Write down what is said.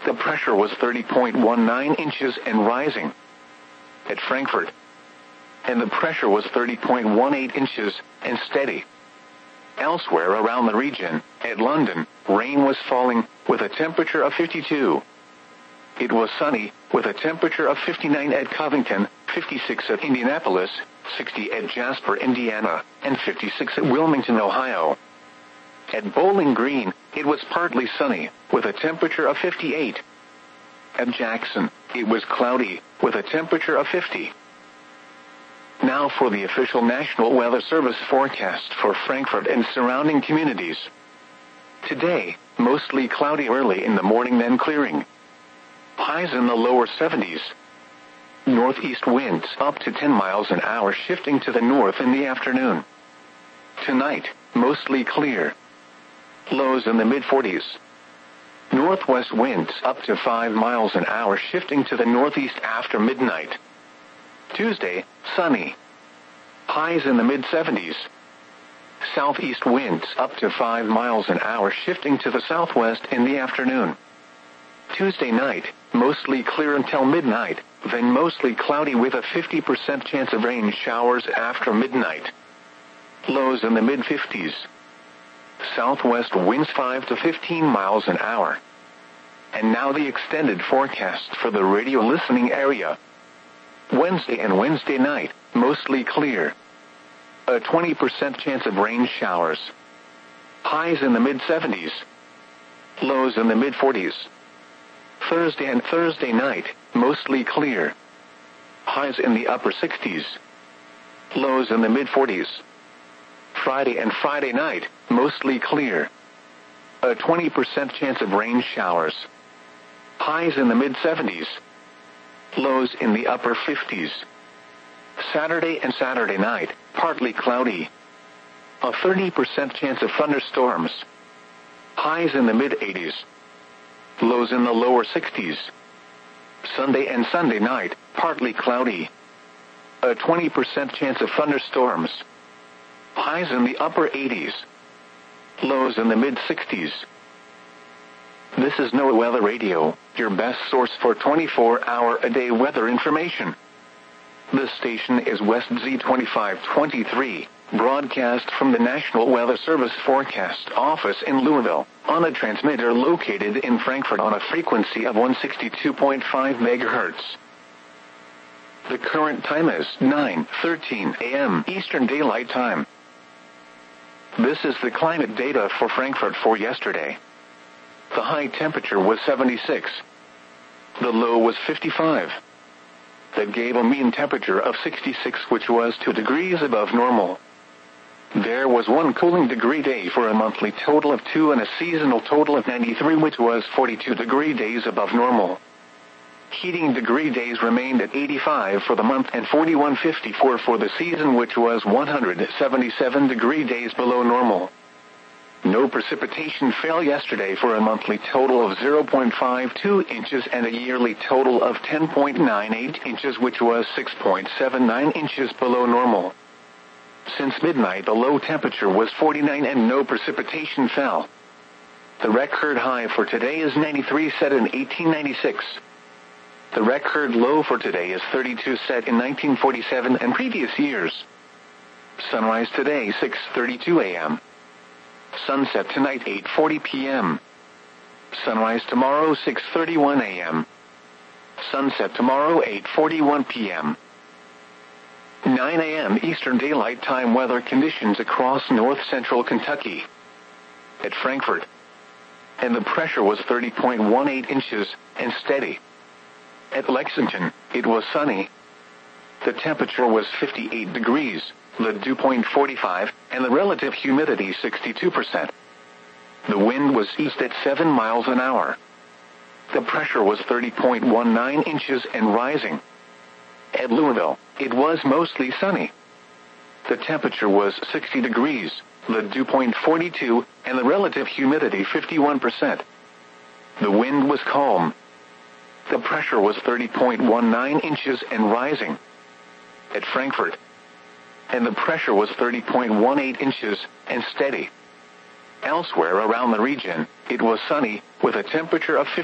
The pressure was 30.19 inches and rising. At Frankfurt. And the pressure was 30.18 inches and steady. Elsewhere around the region, at London, rain was falling, with a temperature of 52. It was sunny, with a temperature of 59 at Covington, 56 at Indianapolis, 60 at Jasper, Indiana, and 56 at Wilmington, Ohio. At Bowling Green, it was partly sunny, with a temperature of 58. At Jackson, it was cloudy, with a temperature of 50. Now for the official National Weather Service forecast for Frankfurt and surrounding communities. Today, mostly cloudy early in the morning, then clearing. Highs in the lower 70s. Northeast winds up to 10 miles an hour, shifting to the north in the afternoon. Tonight, mostly clear. Lows in the mid-40s. Northwest winds up to 5 miles an hour, shifting to the northeast after midnight. Tuesday, sunny. Highs in the mid-70s. Southeast winds up to 5 miles an hour, shifting to the southwest in the afternoon. Tuesday night, mostly clear until midnight, then mostly cloudy with a 50% chance of rain showers after midnight. Lows in the mid-50s. Southwest winds 5 to 15 miles an hour. And now the extended forecast for the radio listening area. Wednesday and Wednesday night, mostly clear. A 20% chance of rain showers. Highs in the mid-70s. Lows in the mid-40s. Thursday and Thursday night, mostly clear. Highs in the upper 60s. Lows in the mid-40s. Friday and Friday night, mostly clear. A 20% chance of rain showers. Highs in the mid-70s. Lows in the upper 50s. Saturday and Saturday night, partly cloudy. A 30% chance of thunderstorms. Highs in the mid-80s. Lows in the lower 60s. Sunday and Sunday night, partly cloudy. A 20% chance of thunderstorms. Highs in the upper 80s. Lows in the mid-60s. This is NOAA Weather Radio, your best source for 24-hour-a-day weather information. This station is West Z2523, broadcast from the National Weather Service Forecast Office in Louisville, on a transmitter located in Frankfurt on a frequency of 162.5 MHz. The current time is 9:13 a.m. Eastern Daylight Time. This is the climate data for Frankfurt for yesterday. The high temperature was 76. The low was 55. That gave a mean temperature of 66, which was 2 degrees above normal. There was one cooling degree day for a monthly total of 2 and a seasonal total of 93, which was 42 degree days above normal. Heating degree days remained at 85 for the month and 41.54 for the season, which was 177 degree days below normal. No precipitation fell yesterday for a monthly total of 0.52 inches and a yearly total of 10.98 inches, which was 6.79 inches below normal. Since midnight, the low temperature was 49 and no precipitation fell. The record high for today is 93, set in 1896. The record low for today is 32, set in 1947 and previous years. Sunrise today, 6:32 a.m. Sunset tonight, 8:40 p.m. Sunrise tomorrow, 6:31 a.m. Sunset tomorrow, 8:41 p.m. 9 a.m. Eastern Daylight Time weather conditions across north-central Kentucky. At Frankfurt. And the pressure was 30.18 inches and steady. At Lexington, it was sunny. The temperature was 58 degrees, the dew point 45, and the relative humidity 62%. The wind was east at 7 miles an hour. The pressure was 30.19 inches and rising. At Louisville, it was mostly sunny. The temperature was 60 degrees, the dew point 42, and the relative humidity 51%. The wind was calm. The pressure was 30.19 inches and rising. At Frankfurt. And the pressure was 30.18 inches and steady. Elsewhere around the region, it was sunny, with a temperature of 50.